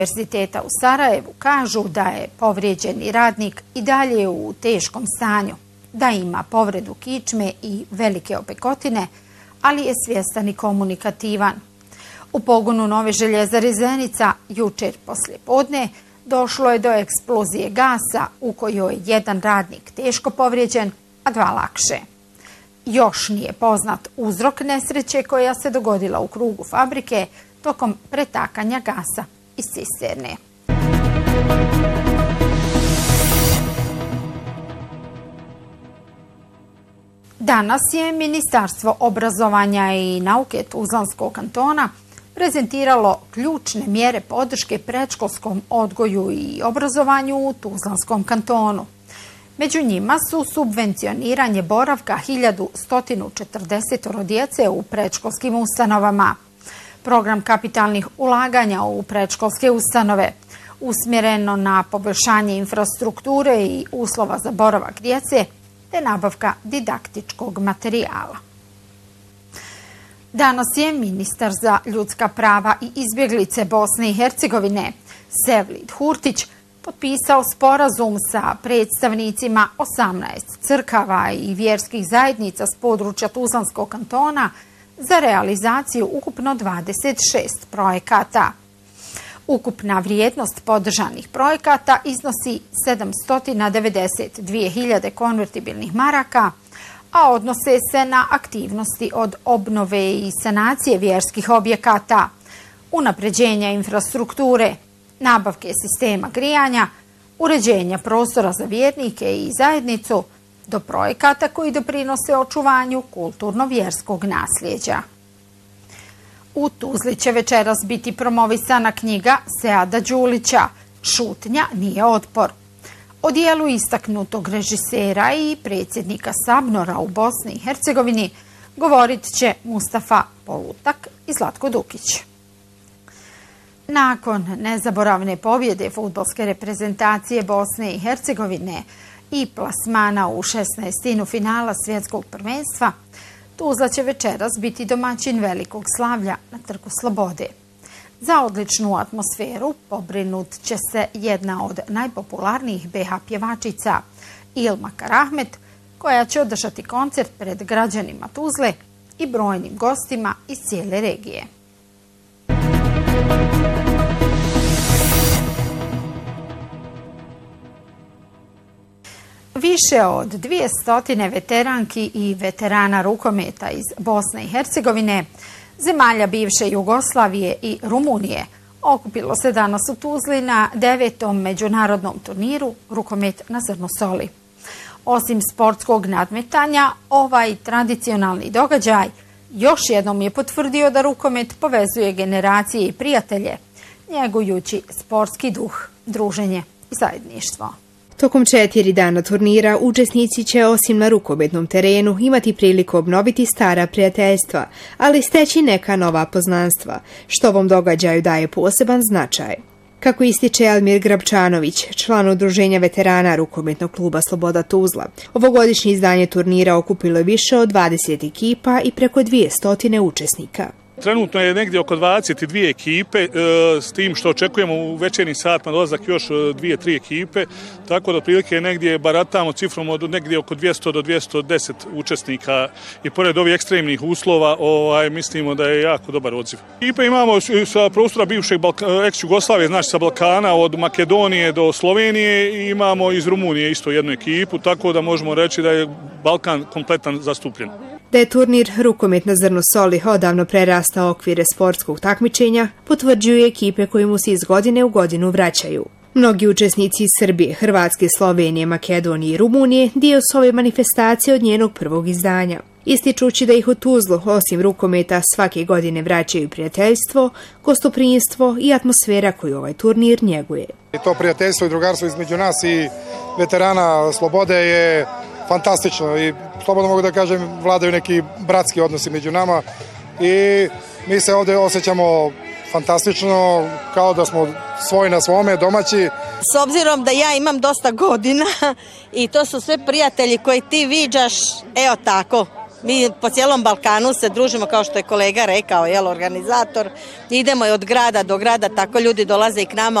Univerziteta u Sarajevu kažu da je povrijeđeni radnik i dalje u teškom stanju, da ima povredu kičme i velike opekotine, ali je svjestan i komunikativan. U pogonu Nove željezare Zenica jučer poslijepodne došlo je do eksplozije gasa u kojoj je jedan radnik teško povrijeđen, a dva lakše. Još nije poznat uzrok nesreće koja se dogodila u krugu fabrike tokom pretakanja gasa iz cisterne. Danas je Ministarstvo obrazovanja i nauke Tuzlanskog kantona prezentiralo ključne mjere podrške predškolskom odgoju i obrazovanju u Tuzlanskom kantonu. Među njima su subvencioniranje boravka 1140 djece u predškolskim ustanovama, program kapitalnih ulaganja u predškolske ustanove, usmjereno na poboljšanje infrastrukture i uslova za boravak djece, te nabavka didaktičkog materijala. Danas je ministar za ljudska prava i izbjeglice Bosne i Hercegovine, Sevlid Hurtić, potpisao sporazum sa predstavnicima 18 crkava i vjerskih zajednica s područja Tuzlanskog kantona za realizaciju ukupno 26 projekata. Ukupna vrijednost podržanih projekata iznosi 792.000 konvertibilnih maraka, a odnose se na aktivnosti od obnove i sanacije vjerskih objekata, unapređenja infrastrukture, nabavke sistema grijanja, uređenja prostora za vjernike i zajednicu, do projekata koji doprinose očuvanju kulturno-vjerskog nasljeđa. U Tuzli će večeras biti promovisana knjiga Seada Đulića "Šutnja nije otpor". O dijelu istaknutog režisera i predsjednika Sabnora u Bosni i Hercegovini govorit će Mustafa Polutak i Zlatko Dukić. Nakon nezaboravne pobjede fudbalske reprezentacije Bosne i Hercegovine i plasmana u 16. finala svjetskog prvenstva, Tuzla će večeras biti domaćin velikog slavlja na Trgu Slobode. Za odličnu atmosferu pobrinut će se jedna od najpopularnijih BH pjevačica, Ilma Karahmet, koja će održati koncert pred građanima Tuzle i brojnim gostima iz cijele regije. Više od 200 veteranki i veterana rukometa iz Bosne i Hercegovine, zemalja bivše Jugoslavije i Rumunije okupilo se danas u Tuzli na 9. međunarodnom turniru Rukomet na Zrnosoli. Osim sportskog nadmetanja, ovaj tradicionalni događaj još jednom je potvrdio da rukomet povezuje generacije i prijatelje, njegujući sportski duh, druženje i zajedništvo. Tokom 4 dana turnira učesnici će osim na rukometnom terenu imati priliku obnoviti stara prijateljstva, ali steći neka nova poznanstva, što ovom događaju daje poseban značaj. Kako ističe Elmir Grabčanović, član udruženja veterana rukometnog kluba Sloboda Tuzla, ovogodišnje izdanje turnira okupilo je više od 20 ekipa i preko 200 učesnika. Trenutno je negdje oko 22 ekipe, s tim što očekujemo u večernjim satima dolazak još 2-3 ekipe, tako da otprilike negdje baratamo cifrom od negdje oko 200 do 210 učesnika i pored ovih ekstremnih uslova mislimo da je jako dobar odziv. Ekipe imamo sa prostora bivšeg ex-Jugoslavije, znači sa Balkana, od Makedonije do Slovenije, i imamo iz Rumunije isto jednu ekipu, tako da možemo reći da je Balkan kompletan zastupljen. Da je turnir Rukomet na Zrnosoli odavno prerastao okvire sportskog takmičenja, potvrđuju ekipe koje mu se iz godine u godinu vraćaju. Mnogi učesnici iz Srbije, Hrvatske, Slovenije, Makedonije i Rumunije dio su ove manifestacije od njenog prvog izdanja. Ističući da ih u Tuzlu, osim rukometa, svake godine vraćaju prijateljstvo, gostoprimstvo i atmosfera koju ovaj turnir njeguje. To prijateljstvo i drugarstvo između nas i veterana Slobode je fantastično i slobodno mogu da kažem vladaju neki bratski odnosi među nama i mi se ovdje osjećamo fantastično, kao da smo svoji na svome, domaći. S obzirom da ja imam dosta godina i to su sve prijatelji koji ti viđaš, evo tako, Mi po cijelom Balkanu se družimo, kao što je kolega rekao, organizator. Idemo od grada do grada, tako ljudi dolaze i k nama.